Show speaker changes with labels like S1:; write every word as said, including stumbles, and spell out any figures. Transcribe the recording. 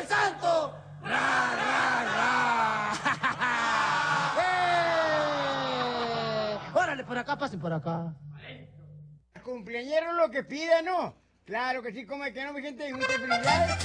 S1: el santo. ¡Ra, ra, ra! ¡Eh! Órale, por acá, pasen por acá.
S2: Cumpleañero lo que pida, ¿no? Claro que sí, como es que no, mi gente, muchas felicidades.